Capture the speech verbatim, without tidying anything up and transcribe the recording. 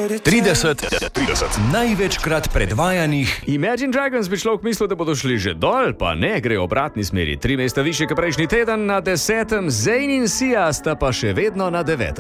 trideset, trideset največkrat predvajanih. Imagine Dragons bi človek mislil, da bodo šli že dol, pa ne, gre v obratni smeri. Tri mesta više kot prejšnji teden, na desetem Zayn in Sia sta pa še vedno na devetem.